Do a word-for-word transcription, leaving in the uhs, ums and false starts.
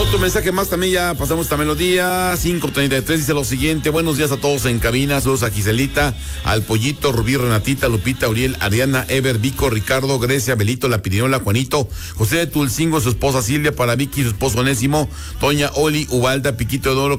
Otro mensaje más también, ya pasamos esta melodía. cinco treinta y tres dice lo siguiente: buenos días a todos en cabina, saludos a Giselita, al Pollito, Rubí, Renatita, Lupita, Uriel, Ariana, Ever, Vico, Ricardo, Grecia, Belito, La Pirinola, Juanito, José de Tulcingo, su esposa Silvia, para Vicky, su esposo Onésimo, Toña, Oli, Ubalda, Piquito de Oro,